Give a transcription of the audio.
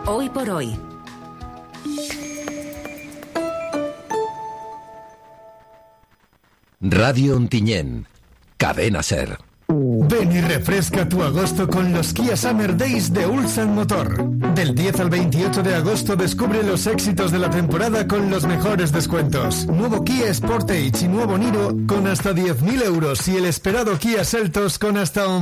Hoy por hoy. Radio Ontinyent, Cadena Ser. Ven y refresca tu agosto con los Kia Summer Days de Ulsan Motor. Del 10 al 28 de agosto descubre los éxitos de la temporada con los mejores descuentos. Nuevo Kia Sportage y nuevo Niro con hasta 10.000 euros y el esperado Kia Seltos con hasta